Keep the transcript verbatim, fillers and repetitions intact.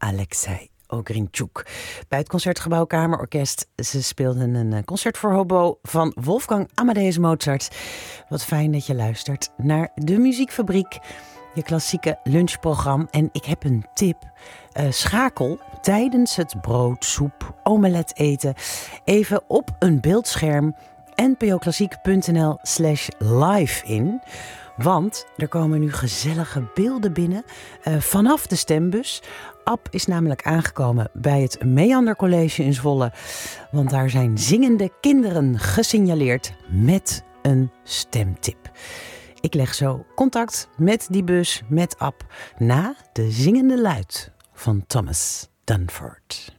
Alexei Ogrinchuk. Bij het Concertgebouw Kamerorkest. Ze speelden een concert voor hobo van Wolfgang Amadeus Mozart. Wat fijn dat je luistert naar de Muziekfabriek, je klassieke lunchprogramma. En ik heb een tip. Uh, schakel tijdens het brood, soep, omelet eten even op een beeldscherm npoklassiek.nl slash live in. Want er komen nu gezellige beelden binnen uh, vanaf de stembus. Ab is namelijk aangekomen bij het Meander College in Zwolle. Want daar zijn zingende kinderen gesignaleerd met een stemtip. Ik leg zo contact met die bus, met Ab, na de zingende luid van Thomas Dunford.